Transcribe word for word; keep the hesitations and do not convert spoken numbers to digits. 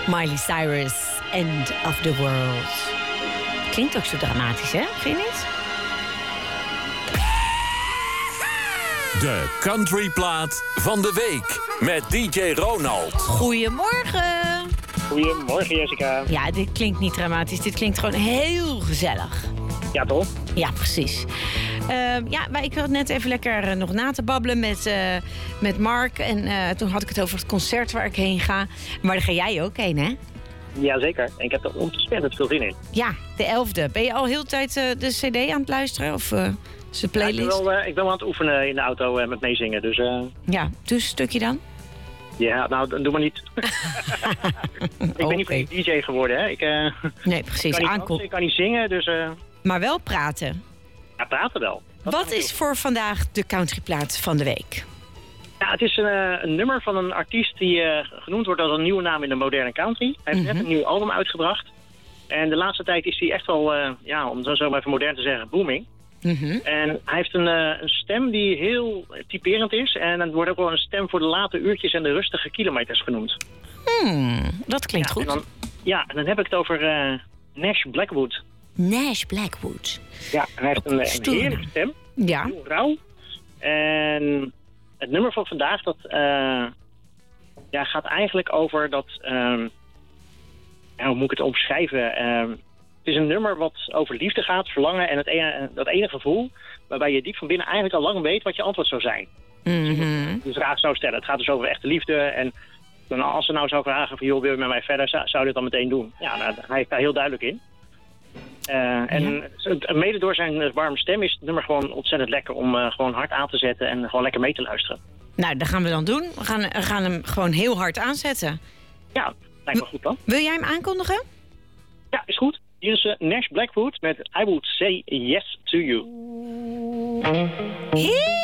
Miley Cyrus, End of the World. Klinkt ook zo dramatisch, hè? Vind je niet? De countryplaat van de week met D J Ronald. Goedemorgen. Goedemorgen, Jessica. Ja, dit klinkt niet dramatisch. Dit klinkt gewoon heel gezellig. Ja, toch? Ja, precies. Uh, ja, maar ik had net even lekker uh, nog na te babbelen met, uh, met Mark. En uh, toen had ik het over het concert waar ik heen ga. Maar daar ga jij ook heen, hè? Jazeker. En ik heb er ontzettend veel zin in. Ja, de elfde. Ben je al heel de tijd uh, de cd aan het luisteren? Of uh, de playlist? Ja, ik, ben wel, uh, ik ben wel aan het oefenen in de auto uh, met meezingen. Dus, uh... Ja, dus een stukje dan? Ja, nou, doe maar niet. ik ben okay. niet voor D J geworden, hè. Ik, uh... Nee, precies. ik, kan niet dansen, ik kan niet zingen, dus... Uh... Maar wel praten. Ja, praten wel. Dat Wat is voor vandaag de countryplaat van de week? Ja, het is een, uh, een nummer van een artiest die uh, genoemd wordt als een nieuwe naam in de moderne country. Hij heeft mm-hmm. net een nieuw album uitgebracht. En de laatste tijd is hij echt wel, uh, ja, om zo maar even modern te zeggen, booming. Mm-hmm. En hij heeft een, uh, een stem die heel typerend is. En het wordt ook wel een stem voor de late uurtjes en de rustige kilometers genoemd. Hmm, dat klinkt ja, goed. En dan, ja, en dan heb ik het over uh, Nash Blackwood. Nash Blackwood. Ja, hij heeft een, een heerlijke stem. Ja. Heel rauw. En het nummer van vandaag, dat uh, ja, gaat eigenlijk over dat... Um, ja, hoe moet ik het omschrijven? Um, het is een nummer wat over liefde gaat, verlangen en het ene, dat ene gevoel... waarbij je diep van binnen eigenlijk al lang weet wat je antwoord zou zijn. Mm-hmm. Dus vraag zou stellen. Het gaat dus over echte liefde. En als ze nou zou vragen van, joh, wil je met mij verder, zou, zou dit dan meteen doen? Ja, nou, hij is daar heel duidelijk in. Uh, en ja. mede door zijn warme stem is het nummer gewoon ontzettend lekker om uh, gewoon hard aan te zetten en gewoon lekker mee te luisteren. Nou, dat gaan we dan doen. We gaan, we gaan hem gewoon heel hard aanzetten. Ja, lijkt me goed dan. Wil jij hem aankondigen? Ja, is goed. Hier is uh, Nash Blackwood met I Would Say Yes To You. Hey!